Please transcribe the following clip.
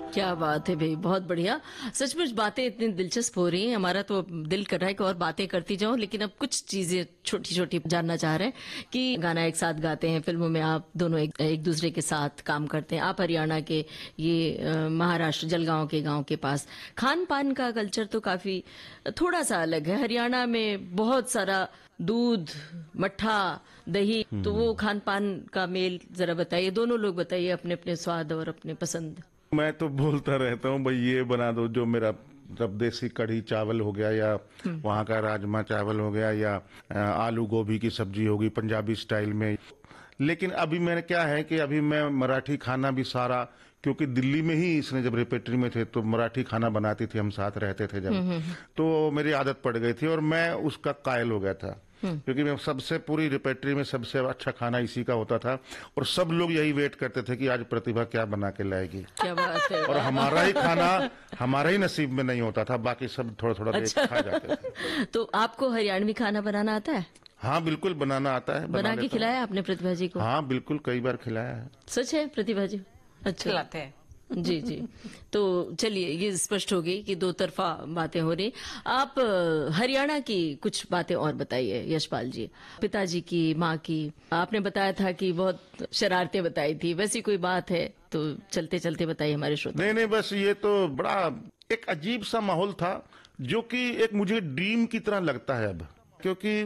क्या बात है भाई, बहुत बढ़िया। सचमुच बातें इतनी दिलचस्प हो रही हैं, हमारा तो दिल कर रहा है कि और बातें करती जाऊं, लेकिन अब कुछ चीजें छोटी छोटी जानना चाह रहे हैं कि गाना एक साथ गाते हैं, फिल्मों में आप दोनों एक दूसरे के साथ काम करते हैं। आप हरियाणा के, ये महाराष्ट्र जलगांव के गांव के पास। खान पान का कल्चर तो काफी थोड़ा सा अलग है। हरियाणा में बहुत सारा दूध, मट्ठा, दही, तो वो खान पान का मेल जरा बताइए। दोनों लोग बताइए अपने अपने स्वाद और अपने पसंद। मैं तो बोलता रहता हूँ भाई ये बना दो जो मेरा, जब देसी कढ़ी चावल हो गया या वहाँ का राजमा चावल हो गया या आलू गोभी की सब्जी होगी पंजाबी स्टाइल में। लेकिन अभी मैंने क्या है कि अभी मैं मराठी खाना भी सारा, क्योंकि दिल्ली में ही इसने जब रिपेटरी में थे तो मराठी खाना बनाती थी, हम साथ रहते थे जब, तो मेरी आदत पड़ गई थी और मैं उसका कायल हो गया था। क्योंकि मैं सबसे पूरी रिपेटरी में सबसे अच्छा खाना इसी का होता था और सब लोग यही वेट करते थे कि आज प्रतिभा क्या बना के लाएगी। क्या बात है। और हमारा ही खाना हमारा ही नसीब में नहीं होता था, बाकी सब थोड़ा थोड़ा अच्छा। खा जाते थे। तो आपको हरियाणवी खाना बनाना आता है? हाँ बिल्कुल बनाना आता है, बना के लेता हूँ। खिलाया आपने प्रतिभा जी को? हाँ बिल्कुल कई बार खिलाया है। सच है प्रतिभा जी? अच्छा। खिलाते हैं। जी जी। तो चलिए, ये स्पष्ट हो गई कि दो तरफा बातें हो रही। आप हरियाणा की कुछ बातें और बताइए यशपाल जी। पिताजी की, माँ की, आपने बताया था कि बहुत शरारतें बताई थी, वैसी कोई बात है तो चलते चलते बताइए हमारे श्रोता। नहीं नहीं, बस ये तो बड़ा एक अजीब सा माहौल था जो कि एक मुझे ड्रीम की तरह लगता है अब, क्योंकि